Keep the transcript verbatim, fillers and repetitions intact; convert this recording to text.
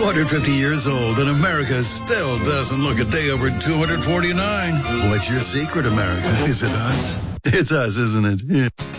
two hundred fifty years old, and America still doesn't look a day over two hundred forty-nine. What's your secret, America? Is it us? It's us, isn't it? Yeah.